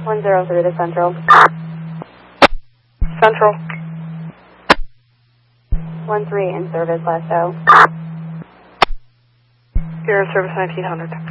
103 to Central. Central. 13 in service, last O. You're in service 1900.